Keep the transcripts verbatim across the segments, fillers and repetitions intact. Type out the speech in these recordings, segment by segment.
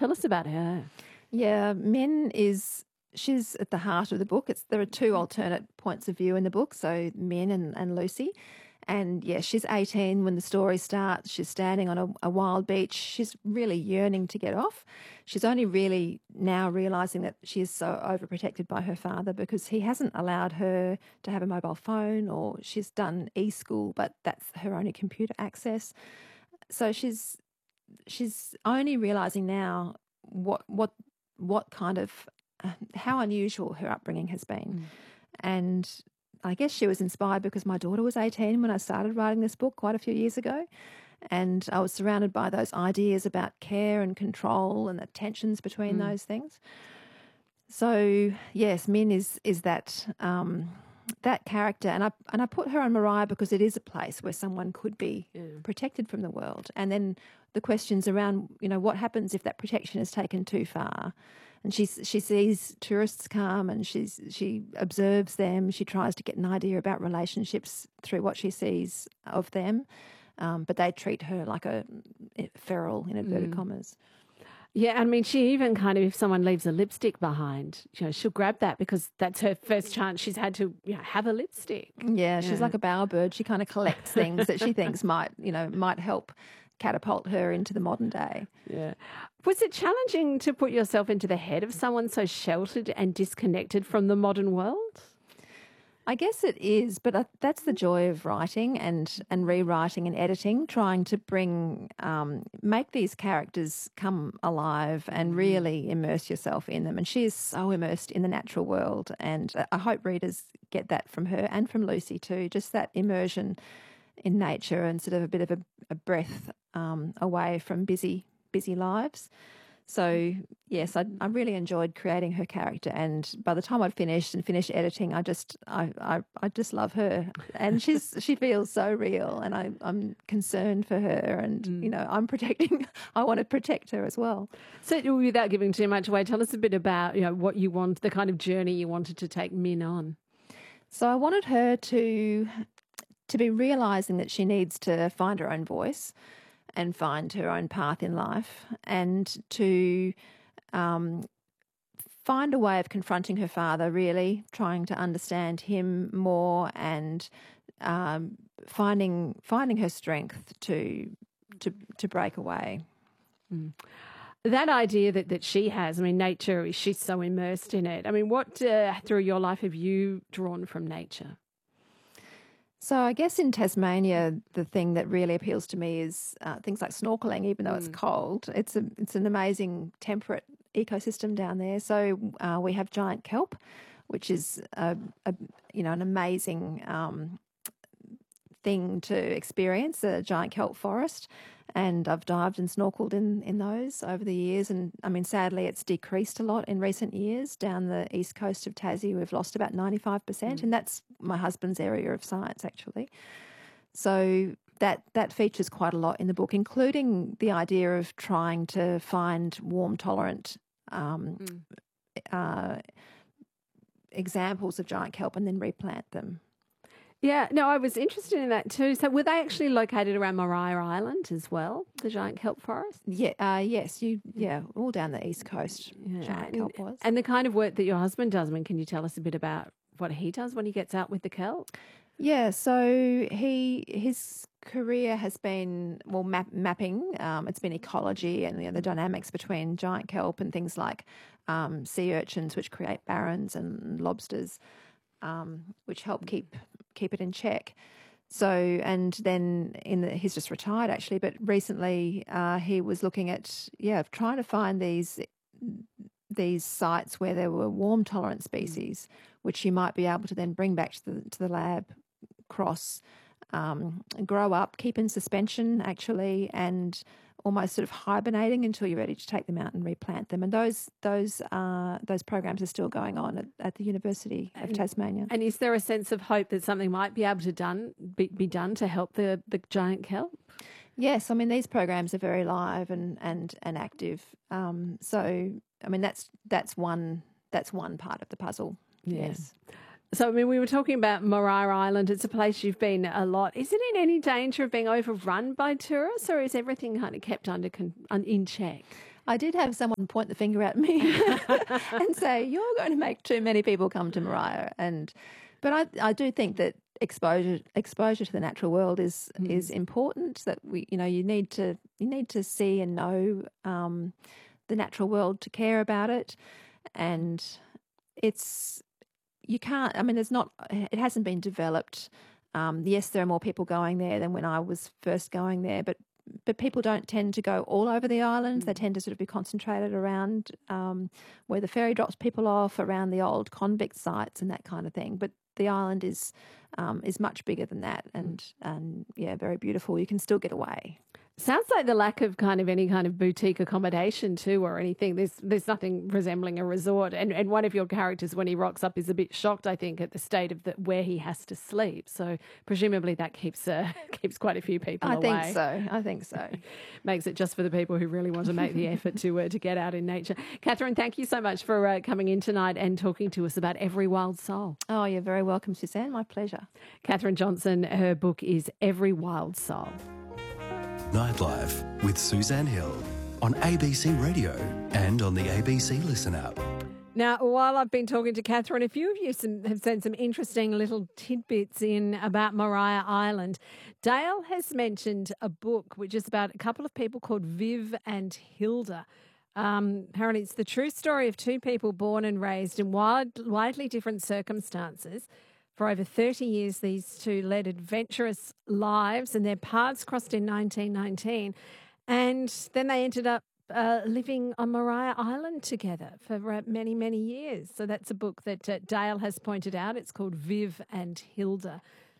Tell us about her. Yeah, Min is, she's at the heart of the book. It's There are two alternate points of view in the book, so Min and, and Lucy. And yeah, she's eighteen when the story starts. She's standing on a, a wild beach. She's really yearning to get off. She's only really now realising that she is so overprotected by her father because he hasn't allowed her to have a mobile phone, or she's done e-school, but that's her only computer access. So she's she's only realising now what what what kind of uh, how unusual her upbringing has been. Mm. And I guess she was inspired because my daughter was eighteen when I started writing this book quite a few years ago. And I was surrounded by those ideas about care and control and the tensions between mm. those things. So, yes, Min is is that um, that character. And I and I put her on Mariah because it is a place where someone could be yeah. protected from the world. And then the questions around, you know, what happens if that protection is taken too far? And she she sees tourists come and she's she observes them. She tries to get an idea about relationships through what she sees of them, um, but they treat her like a feral, in inverted mm. commas. Yeah, I mean, she even kind of, if someone leaves a lipstick behind, you know, she'll grab that because that's her first chance she's had to, you know, have a lipstick. Yeah, she's yeah. like a bowerbird. She kind of collects things that she thinks might, you know, might help catapult her into the modern day. Yeah. Was it challenging to put yourself into the head of someone so sheltered and disconnected from the modern world? I guess it is, but that's the joy of writing and, and rewriting and editing, trying to bring, um, make these characters come alive and really immerse yourself in them. And she is so immersed in the natural world, and I hope readers get that from her and from Lucy too, just that immersion in nature and sort of a bit of a, a breath um, away from busy, busy lives. So, yes, I, I really enjoyed creating her character, and by the time I'd finished and finished editing, I just I, I, I just love her, and she's she feels so real, and I, I'm concerned for her, and, mm. you know, I'm protecting, I want to protect her as well. So without giving too much away, tell us a bit about, you know, what you want, the kind of journey you wanted to take Min on. So I wanted her to to be realising that she needs to find her own voice and find her own path in life, and to um, find a way of confronting her father, really trying to understand him more, and um, finding finding her strength to to to break away. Mm. That idea that, that she has, I mean, nature, she's so immersed in it. I mean, what uh, through your life have you drawn from nature? So I guess in Tasmania, the thing that really appeals to me is uh, things like snorkeling, even though mm. it's cold. It's a it's an amazing temperate ecosystem down there. So uh, we have giant kelp, which is a, a you know an amazing um, thing to experience, a giant kelp forest. And I've dived and snorkeled in, in those over the years. And, I mean, sadly, it's decreased a lot in recent years. Down the east coast of Tassie, we've lost about ninety-five percent. Mm. And that's my husband's area of science, actually. So that that features quite a lot in the book, including the idea of trying to find warm-tolerant um, mm. uh, examples of giant kelp and then replant them. Yeah, no, I was interested in that too. So were they actually located around Mariah Island as well, the giant kelp forest? Yeah, uh, yes, you yeah, all down the east coast, yeah. giant kelp was. And the kind of work that your husband does, I mean, can you tell us a bit about what he does when he gets out with the kelp? Yeah, so he his career has been, well, map, mapping. Um, it's been ecology and, you know, the dynamics between giant kelp and things like um, sea urchins, which create barrens, and lobsters, um, which help keep keep it in check. So, and then in the, he's just retired actually, but recently uh, he was looking at, yeah, trying to find these these sites where there were warm tolerant species, which you might be able to then bring back to the to the lab, cross, um, grow up, keep in suspension actually, and almost sort of hibernating until you're ready to take them out and replant them. And those those uh, those programs are still going on at, at the University of and, Tasmania. And is there a sense of hope that something might be able to done be, be done to help the, the giant kelp? Yes, I mean, these programs are very live and and and active. Um, so I mean, that's that's one that's one part of the puzzle. Yeah. Yes. So, I mean, we were talking about Mariah Island. It's a place you've been a lot. Is it in any danger of being overrun by tourists, or is everything kind of kept under con- in check? I did have someone point the finger at me and say, "You're going to make too many people come to Maria." And but I I do think that exposure exposure to the natural world is mm. is important. That we you know you need to you need to see and know um, the natural world to care about it, and it's you can't. I mean, there's not. It hasn't been developed. Um, yes, there are more people going there than when I was first going there, but but people don't tend to go all over the island. Mm. They tend to sort of be concentrated around um, where the ferry drops people off, around the old convict sites and that kind of thing. But the island is um, is much bigger than that, and mm. and yeah, very beautiful. You can still get away. Sounds like the lack of kind of any kind of boutique accommodation too, or anything. There's there's nothing resembling a resort. And and one of your characters, when he rocks up, is a bit shocked, I think, at the state of the, where he has to sleep. So presumably that keeps uh, keeps quite a few people I away. I think so. I think so. Makes it just for the people who really want to make the effort to uh, to get out in nature. Catherine, thank you so much for uh, coming in tonight and talking to us about Every Wild Soul. Oh, you're very welcome, Suzanne. My pleasure. Catherine Johnson, her book is Every Wild Soul. Nightlife with Suzanne Hill on A B C Radio and on the A B C Listen app. Now, while I've been talking to Catherine, a few of you some, have sent some interesting little tidbits in about Maria Island. Dale has mentioned a book which is about a couple of people called Viv and Hilda. Um, apparently, it's the true story of two people born and raised in wide, widely different circumstances. For over thirty years, these two led adventurous lives and their paths crossed in nineteen nineteen. And then they ended up uh, living on Maria Island together for uh, many, many years. So that's a book that uh, Dale has pointed out. It's called Viv and Hilda.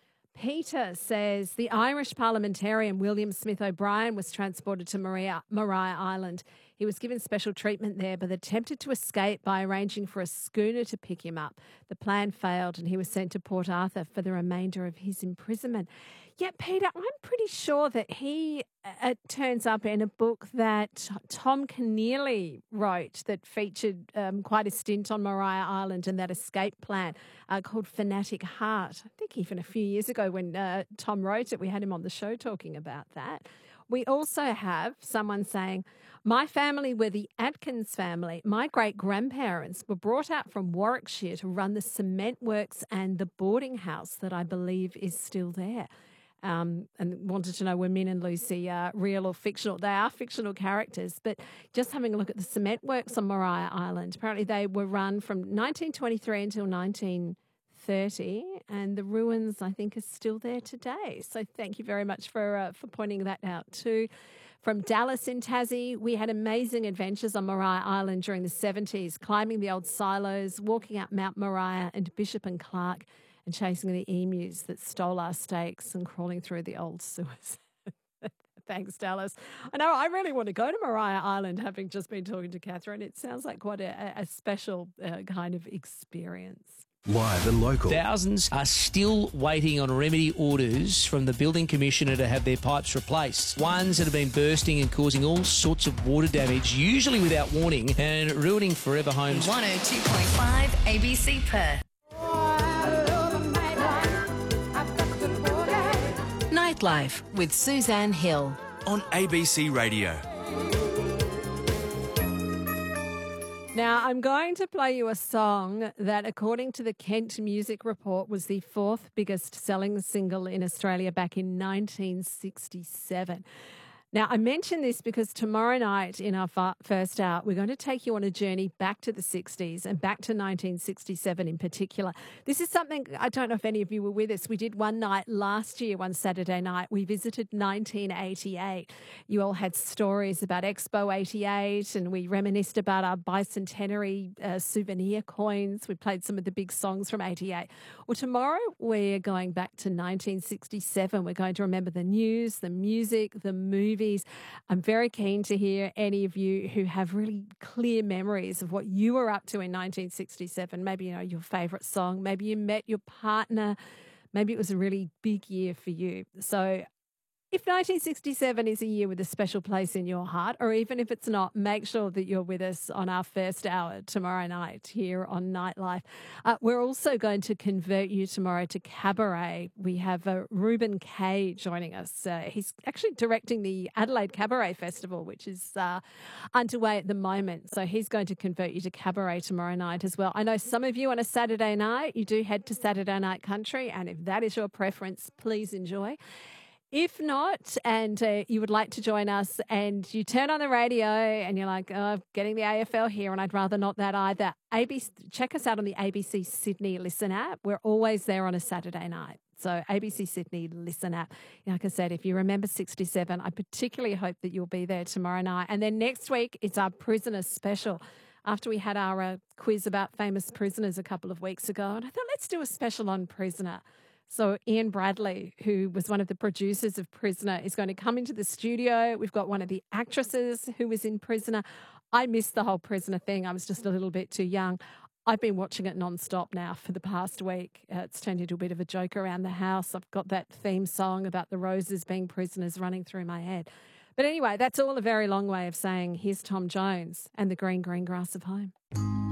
Peter says the Irish parliamentarian William Smith O'Brien was transported to Maria, Maria Island. He was given special treatment there, but attempted to escape by arranging for a schooner to pick him up. The plan failed and he was sent to Port Arthur for the remainder of his imprisonment. Yet, Peter, I'm pretty sure that he uh, turns up in a book that Tom Keneally wrote that featured um, quite a stint on Maria Island and that escape plan uh, called Fanatic Heart. I think even a few years ago when uh, Tom wrote it, we had him on the show talking about that. We also have someone saying, my family were the Atkins family. My great-grandparents were brought out from Warwickshire to run the cement works and the boarding house that I believe is still there. Um, and wanted to know were Min and Lucy uh, real or fictional. They are fictional characters, but just having a look at the cement works on Maria Island, apparently they were run from nineteen twenty-three until nineteen thirty, and the ruins, I think, are still there today. So thank you very much for uh, for pointing that out too. From Dallas in Tassie, we had amazing adventures on Maria Island during the seventies, climbing the old silos, walking up Mount Maria and Bishop and Clark, and chasing the emus that stole our steaks and crawling through the old sewers. Thanks, Dallas. I know I really want to go to Maria Island, having just been talking to Catherine. It sounds like quite a, a special uh, kind of experience. Live and local. Thousands are still waiting on remedy orders from the Building Commissioner to have their pipes replaced. Ones that have been bursting and causing all sorts of water damage, usually without warning, and ruining forever homes. one oh two point five A B C Perth. Nightlife with Suzanne Hill on A B C Radio. Now, I'm going to play you a song that, according to the Kent Music Report, was the fourth biggest selling single in Australia back in nineteen sixty-seven. Now, I mention this because tomorrow night in our first hour, we're going to take you on a journey back to the sixties and back to nineteen sixty-seven in particular. This is something, I don't know if any of you were with us. We did one night last year, one Saturday night. We visited nineteen eighty-eight. You all had stories about Expo eighty-eight, and we reminisced about our bicentenary uh, souvenir coins. We played some of the big songs from eighty-eight. Well, tomorrow we're going back to nineteen sixty-seven. We're going to remember the news, the music, the movies. I'm very keen to hear any of you who have really clear memories of what you were up to in nineteen sixty-seven. Maybe, you know, your favourite song. Maybe you met your partner. Maybe it was a really big year for you. So If nineteen sixty-seven is a year with a special place in your heart, or even if it's not, make sure that you're with us on our first hour tomorrow night here on Nightlife. Uh, we're also going to convert you tomorrow to cabaret. We have uh, Reuben Kay joining us. Uh, he's actually directing the Adelaide Cabaret Festival, which is uh, underway at the moment. So he's going to convert you to cabaret tomorrow night as well. I know some of you on a Saturday night, you do head to Saturday Night Country, and if that is your preference, please enjoy. If not, and uh, you would like to join us and you turn on the radio and you're like, oh, I'm getting the A F L here and I'd rather not that either, A B C, check us out on the A B C Sydney Listen app. We're always there on a Saturday night. So A B C Sydney Listen app. Like I said, if you remember sixty-seven, I particularly hope that you'll be there tomorrow night. And then next week, it's our Prisoner Special. After we had our uh, quiz about famous prisoners a couple of weeks ago, and I thought, let's do a special on Prisoner. So Ian Bradley, who was one of the producers of Prisoner, is going to come into the studio. We've got one of the actresses who was in Prisoner. I missed the whole Prisoner thing. I was just a little bit too young. I've been watching it nonstop now for the past week. Uh, it's turned into a bit of a joke around the house. I've got that theme song about the roses being prisoners running through my head. But anyway, that's all a very long way of saying here's Tom Jones and the green, green grass of home.